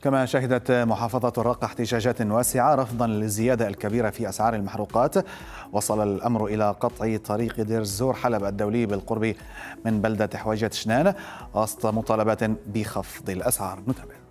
كما شهدت محافظة الرقة احتجاجات واسعة رفضا للزيادة الكبيرة في أسعار المحروقات. وصل الأمر إلى قطع طريق دير الزور حلب الدولي بالقرب من بلدة حويجة شنان وسط مطالبات بخفض الأسعار. نتابع.